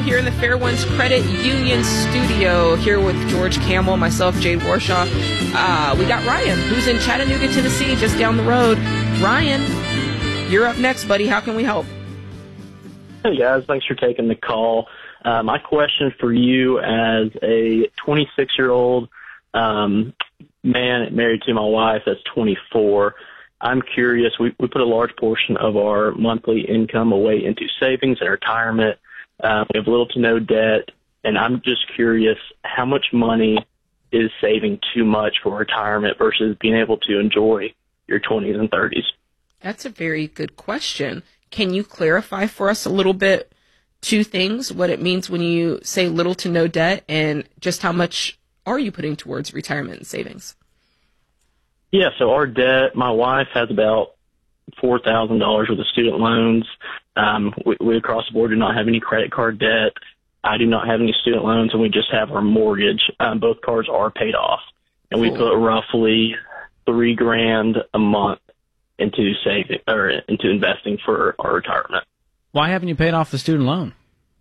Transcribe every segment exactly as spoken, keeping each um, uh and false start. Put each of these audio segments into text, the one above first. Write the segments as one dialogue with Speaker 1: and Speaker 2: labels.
Speaker 1: Here in the Fairwinds Credit Union studio, here with George Camel, myself, Jade Warshaw. Uh, we got Ryan, who's in Chattanooga, Tennessee, just down the road. Ryan, you're up next, buddy. How can we help?
Speaker 2: Hey, guys. Thanks for taking the call. Uh, my question for you as a twenty-six-year-old um, man married to my wife that's twenty-four, I'm curious. We, we put a large portion of our monthly income away into savings and retirement. Uh, we have little to no debt, and I'm just curious how much money is saving too much for retirement versus being able to enjoy your twenties and thirties?
Speaker 1: That's a very good question. Can you clarify for us a little bit two things, what it means when you say little to no debt, and just how much are you putting towards retirement and savings?
Speaker 2: Yeah, so our debt, my wife has about four thousand dollars worth of student loans. Um, we, we across the board do not have any credit card debt. I do not have any student loans, and we just have our mortgage. Um, both cards are paid off, and we
Speaker 1: Cool.
Speaker 2: put roughly three grand a month into saving or into investing for our retirement.
Speaker 3: Why haven't you paid off the student loan?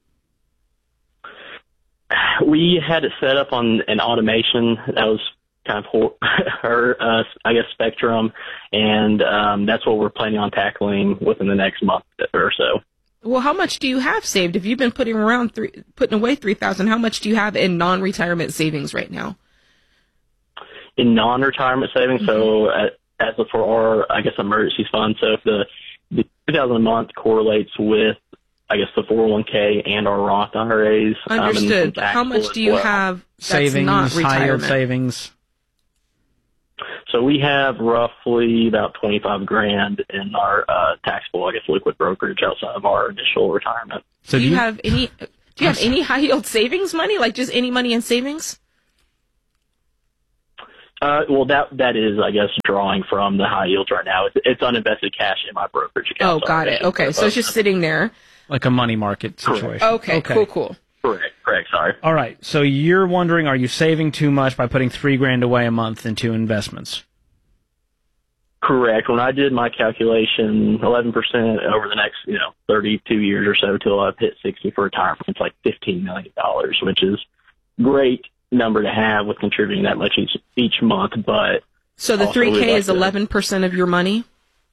Speaker 2: We had it set up on an automation that was kind of her, her uh, I guess, spectrum, and um, that's what we're planning on tackling within the next month or so.
Speaker 1: Well, how much do you have saved? If you've been putting around three, putting away three thousand, how much do you have in non-retirement savings right now?
Speaker 2: In non-retirement savings,
Speaker 1: Mm-hmm.
Speaker 2: so uh, as of for our, I guess, emergency fund, so if the, the two thousand a month correlates with, I guess, the four oh one k and our Roth I R As.
Speaker 1: Understood.
Speaker 2: Um,
Speaker 1: But how much do you
Speaker 2: well.
Speaker 1: have that's
Speaker 3: Savings,
Speaker 1: not
Speaker 3: high yield
Speaker 1: retirement?
Speaker 3: savings.
Speaker 2: So we have roughly about twenty-five grand in our uh, taxable, I guess, liquid brokerage outside of our initial retirement.
Speaker 3: So
Speaker 1: do you have any? Do you have any high yield savings money? Like just any money in savings?
Speaker 2: Uh, well, that that is, I guess, drawing from the high yields right now. It's, it's uninvested cash in my brokerage account.
Speaker 1: Oh, got it. Okay, so it's just sitting there.
Speaker 3: like a money market situation.
Speaker 1: Okay, cool, cool.
Speaker 2: Correct, correct, sorry.
Speaker 3: All right. So you're wondering, are you saving too much by putting three grand away a month into investments?
Speaker 2: Correct. When I did my calculation, eleven percent over the next, you know, thirty-two years or so till I've hit sixty for retirement, it's like fifteen million dollars, which is great number to have with contributing that much each, each month. But
Speaker 1: So the
Speaker 2: also
Speaker 1: three
Speaker 2: we'd
Speaker 1: K
Speaker 2: like
Speaker 1: is
Speaker 2: to-
Speaker 1: eleven percent of your money?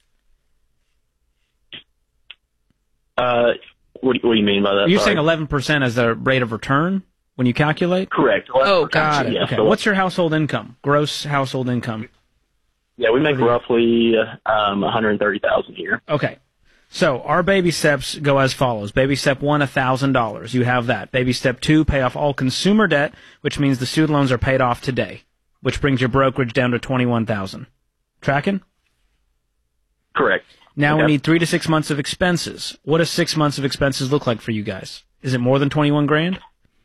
Speaker 2: Uh, what, do- what do you mean by that?
Speaker 3: Are you
Speaker 2: Sorry.
Speaker 3: saying eleven percent as the rate of return when you calculate?
Speaker 2: Correct.
Speaker 1: Oh, got it.
Speaker 2: Yes,
Speaker 3: Okay.
Speaker 2: so-
Speaker 3: What's your household income? Gross household income?
Speaker 2: Yeah, we make roughly um, one hundred thirty thousand dollars a year.
Speaker 3: Okay. So our baby steps go as follows. Baby step one, one thousand dollars. You have that. Baby step two, pay off all consumer debt, which means the student loans are paid off today, which brings your brokerage down to twenty-one thousand dollars. Tracking?
Speaker 2: Correct.
Speaker 3: Now
Speaker 2: Okay.
Speaker 3: we need three to six months of expenses. What does six months of expenses look like for you guys? Is it more than twenty-one grand?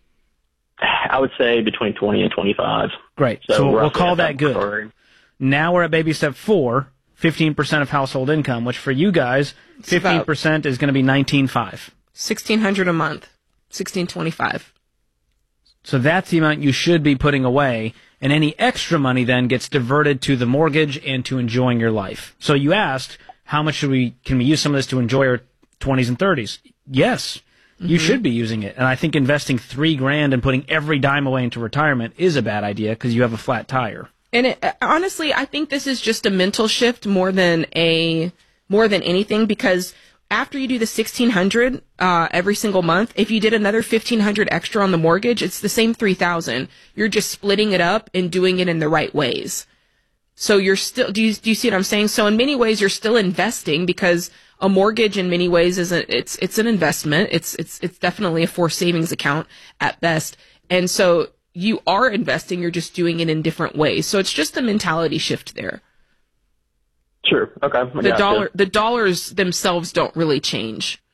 Speaker 2: I would say between twenty and twenty-five.
Speaker 3: Great.
Speaker 2: So,
Speaker 3: So, we'll
Speaker 2: roughly
Speaker 3: call
Speaker 2: if
Speaker 3: that
Speaker 2: I'm
Speaker 3: good.
Speaker 2: recurring.
Speaker 3: Now we're at baby step four, fifteen percent of household income, which for you guys, fifteen percent is going to be nineteen five.
Speaker 1: sixteen hundred a month. sixteen twenty-five.
Speaker 3: So that's the amount you should be putting away, and any extra money then gets diverted to the mortgage and to enjoying your life. So you asked, how much should we, can we use some of this to enjoy our twenties and thirties? Yes, you should be using it. And I think investing three grand and putting every dime away into retirement is a bad idea because you have a flat tire.
Speaker 1: And it, honestly, I think this is just a mental shift more than a more than anything, because after you do the sixteen hundred uh, every single month, if you did another fifteen hundred extra on the mortgage, it's the same three thousand. You're just splitting it up and doing it in the right ways. So you're still, do you, do you see what I'm saying? So in many ways, you're still investing, because a mortgage in many ways is a, it's, it's an investment. It's, it's, it's definitely a forced savings account at best. And so you are investing, you're just doing it in different ways. So it's just a mentality shift there.
Speaker 2: Sure. Okay. I
Speaker 1: The
Speaker 2: gotcha.
Speaker 1: dollar, the dollars themselves don't really change.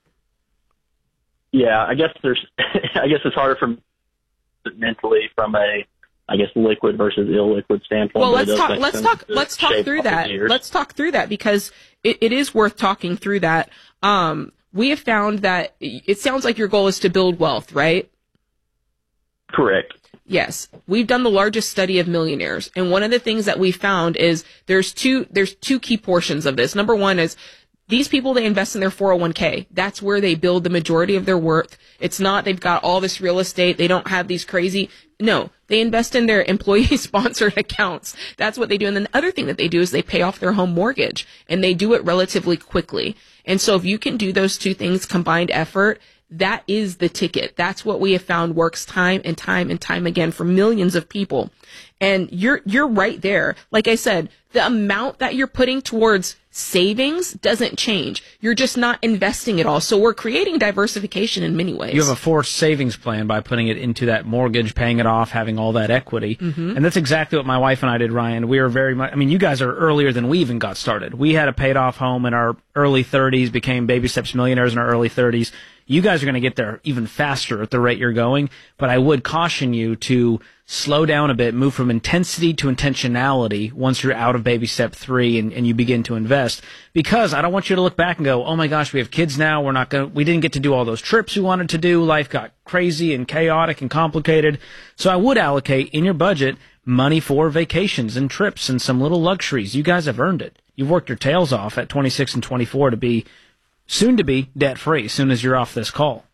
Speaker 2: Yeah, I guess there's. I guess it's harder from mentally from a, I guess, liquid versus illiquid standpoint.
Speaker 1: Well,
Speaker 2: but it
Speaker 1: let's
Speaker 2: does
Speaker 1: talk.
Speaker 2: make
Speaker 1: Let's
Speaker 2: sense
Speaker 1: talk.
Speaker 2: to
Speaker 1: Let's talk
Speaker 2: shape
Speaker 1: through
Speaker 2: off the
Speaker 1: that.
Speaker 2: years.
Speaker 1: Let's talk through that, because it, it is worth talking through that. Um, we have found that it sounds like your goal is to build wealth, right?
Speaker 2: Correct.
Speaker 1: Yes, we've done the largest study of millionaires, and one of the things that we found is there's two there's two key portions of this. Number one is These people, they invest in their four oh one k. That's where they build the majority of their worth. It's not they've got all this real estate. They don't have these crazy. No, they invest in their employee sponsored accounts. That's what they do. And then the other thing that they do is they pay off their home mortgage, and they do it relatively quickly. And so if you can do those two things, combined effort, that is the ticket. That's what we have found works time and time and time again for millions of people. And you're, you're right there. Like I said, the amount that you're putting towards savings doesn't change. You're just not investing it all. So we're creating diversification in many ways.
Speaker 3: You have a forced savings plan by putting it into that mortgage, paying it off, having all that equity. Mm-hmm. And that's exactly what my wife and I did, Ryan. We were very much, I mean, you guys are earlier than we even got started. We had a paid off home in our early thirties, became Baby Steps millionaires in our early thirties. You guys are going to get there even faster at the rate you're going, but I would caution you to slow down a bit, move from intensity to intentionality once you're out of baby step three and, and you begin to invest. Because I don't want you to look back and go, oh my gosh, we have kids now. We're not going to, we didn't get to do all those trips we wanted to do. Life got crazy and chaotic and complicated. So I would allocate in your budget money for vacations and trips and some little luxuries. You guys have earned it. You've worked your tails off at twenty-six and twenty-four to be soon to be debt free as soon as you're off this call.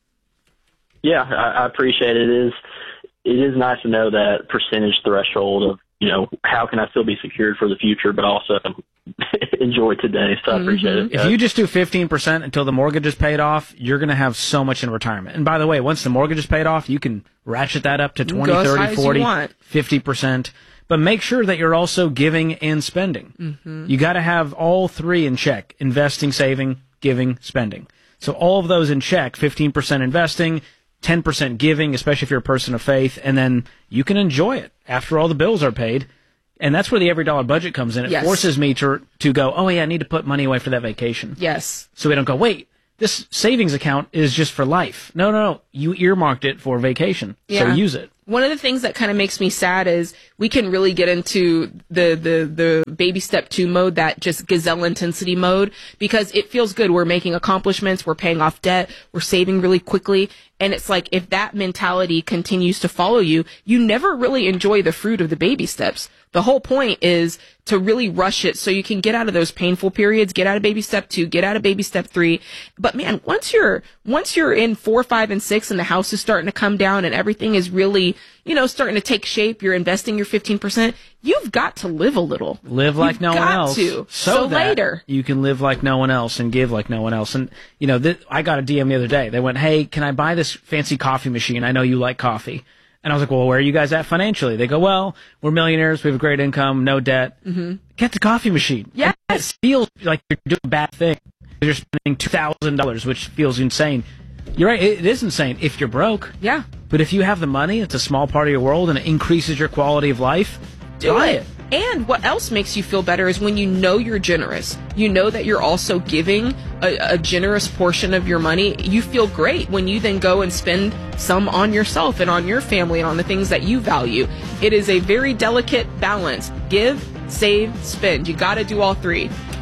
Speaker 2: Yeah, I, I appreciate it. It is, it is nice to know that percentage threshold of, you know, how can I still be secured for the future, but also enjoy today. So I appreciate
Speaker 1: Mm-hmm.
Speaker 2: it.
Speaker 3: If you just do fifteen percent until the mortgage is paid off, you're going to have so much in retirement. And by the way, once the mortgage is paid off, you can ratchet that up to twenty,
Speaker 1: Go as high
Speaker 3: thirty,
Speaker 1: as you
Speaker 3: forty,
Speaker 1: want.
Speaker 3: fifty percent. But make sure that you're also giving and spending. Mm-hmm. You got to have all three in check: investing, saving, giving, spending. So all of those in check: fifteen percent investing, ten percent giving, especially if you're a person of faith, and then you can enjoy it after all the bills are paid. And that's where the every dollar budget comes in. It
Speaker 1: Yes.
Speaker 3: forces me to to go, oh yeah, I need to put money away for that vacation.
Speaker 1: Yes.
Speaker 3: So we don't go, wait, this savings account is just for life. No, no, no. You earmarked it for vacation. So
Speaker 1: Yeah.
Speaker 3: use it.
Speaker 1: One of the things that kind of makes me sad is we can really get into the, the, the baby step two mode, that just gazelle intensity mode, because it feels good. We're making accomplishments. We're paying off debt. We're saving really quickly. And it's like, if that mentality continues to follow you, you never really enjoy the fruit of the baby steps. The whole point is to really rush it so you can get out of those painful periods, get out of baby step two, get out of baby step three. But man, once you're, once you're in four, five, and six and the house is starting to come down and everything is really, you know, starting to take shape, you're investing your fifteen percent, you've got to live a little.
Speaker 3: Live like
Speaker 1: You've
Speaker 3: no one
Speaker 1: got
Speaker 3: else.
Speaker 1: to.
Speaker 3: So,
Speaker 1: So
Speaker 3: that
Speaker 1: later.
Speaker 3: you can live like no one else and give like no one else. And, you know, th- I got a D M the other day. They went, hey, can I buy this fancy coffee machine? I know you like coffee. And I was like, well, where are you guys at financially? They go, well, we're millionaires. We have a great income, no debt. Mm-hmm. Get the coffee machine.
Speaker 1: Yes.
Speaker 3: It feels like you're doing a bad thing. You're spending two thousand dollars, which feels insane. You're right. It is insane if you're broke.
Speaker 1: Yeah.
Speaker 3: But if you have the money, it's a small part of your world and it increases your quality of life,
Speaker 1: Do
Speaker 3: buy
Speaker 1: it.
Speaker 3: it.
Speaker 1: And what else makes you feel better is when you know you're generous. You know that you're also giving a, a generous portion of your money. You feel great when you then go and spend some on yourself and on your family and on the things that you value. It is a very delicate balance. Give, save, spend. You got to do all three.